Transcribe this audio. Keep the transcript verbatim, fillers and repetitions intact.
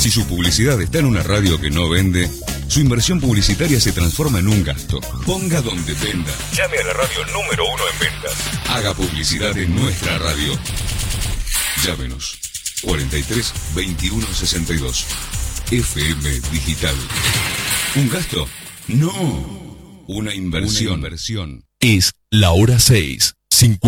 Si su publicidad está en una radio que no vende, su inversión publicitaria se transforma en un gasto. Ponga donde venda. Llame a la radio número uno en ventas. Haga publicidad en nuestra radio. Llámenos. cuarenta y tres, veintiuno, sesenta y dos. F M Digital. ¿Un gasto? No. Una inversión. Una inversión. Es la hora seis. cincuenta